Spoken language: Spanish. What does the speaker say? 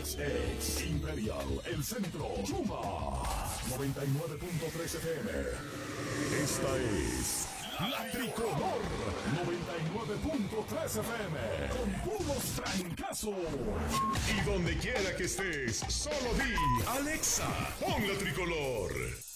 Ex Imperial, El Centro, Yuma, 99.3 FM. Esta es La Tricolor, 99.3 FM, con puros trancazos. Y donde quiera que estés, solo di, Alexa, pon La Tricolor.